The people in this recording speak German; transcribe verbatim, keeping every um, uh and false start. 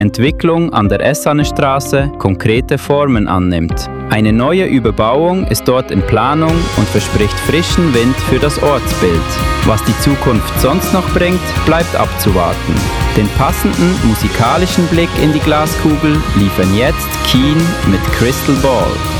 Entwicklung an der Essannestraße konkrete Formen annimmt. Eine neue Überbauung ist dort in Planung und verspricht frischen Wind für das Ortsbild. Was die Zukunft sonst noch bringt, bleibt abzuwarten. Den passenden musikalischen Blick in die Glaskugel liefern jetzt Keen mit Crystal Ball.